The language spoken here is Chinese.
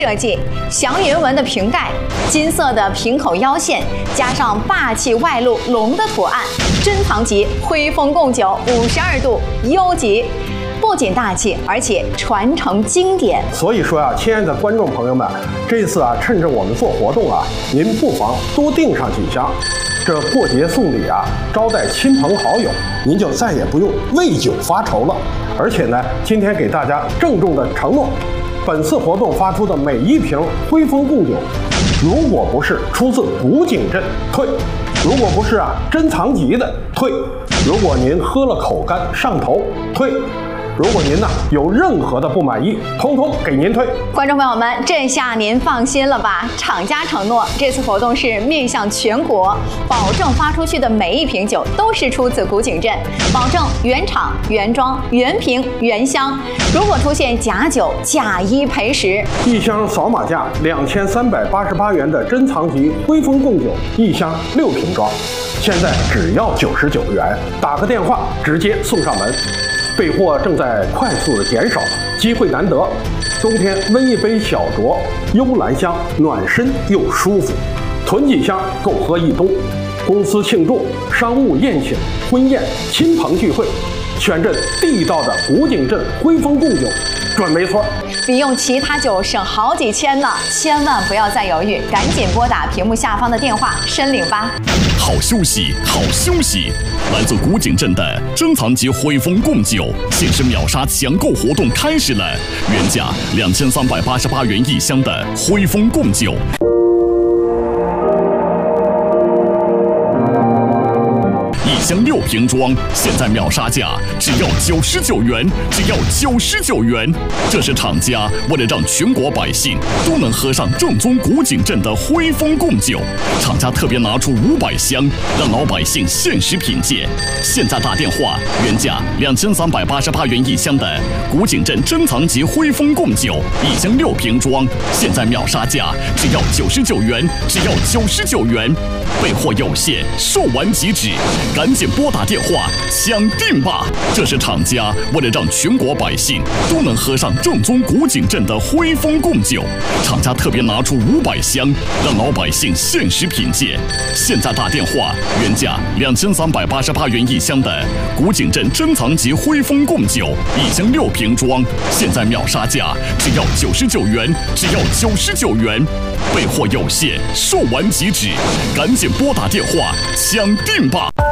设计，祥云纹的瓶盖，金色的瓶口腰线，加上霸气外露龙的图案，珍藏级徽风贡酒52度优级。 不仅大气，而且传承经典。 所以说啊，亲爱的观众朋友们，这次啊，趁着我们做活动啊，您不妨多订上几箱。这过节送礼啊，招待亲朋好友，您就再也不用为酒发愁了。而且呢，今天给大家郑重的承诺，本次活动发出的每一瓶徽风贡酒，如果不是出自古井镇，退；如果不是啊珍藏级的，退；如果您喝了口干上头，退。 如果您呢有任何的不满意，通通给您退。 观众朋友们，这下您放心了吧？厂家承诺，这次活动是面向全国，保证发出去的每一瓶酒都是出自古井镇，保证原厂、原装、原瓶、原箱。如果出现假酒，假一赔10。 一箱扫码价2388元的珍藏级徽风贡酒，一箱6瓶装，现在只要99元，打个电话直接送上门。 备货正在快速的减少，机会难得。冬天温一杯小酌，幽兰香，暖身又舒服。囤几箱够喝一冬。公司庆祝、商务宴请、婚宴、亲朋聚会，选这地道的古井镇徽风贡酒，准没错。 比用其他酒省好几千呢，千万不要再犹豫，赶紧拨打屏幕下方的电话申领吧。 好休息，好休息！来自古井镇的珍藏级徽风贡酒限时秒杀抢购活动开始了，原价2388元一箱的徽风贡酒。 一箱6瓶装，现在秒杀价只要99元，只要99元。这是厂家为了让全国百姓都能喝上正宗古井镇的徽风贡酒，厂家特别拿出500箱，让老百姓限时品鉴。现在打电话，原价2388元一箱的古井镇珍藏级徽风贡酒，一箱6瓶装，现在秒杀价只要99元，只要99元。备货有限，售完即止。 赶紧拨打电话抢订吧！这是厂家为了让全国百姓都能喝上正宗古井镇的徽风贡酒，厂家特别拿出500箱，让老百姓限时品鉴。现在打电话，原价2388元一箱的古井镇珍藏级徽风贡酒，一箱6瓶装，现在秒杀价只要99元，只要99元。备货有限，售完即止，赶紧拨打电话抢订吧！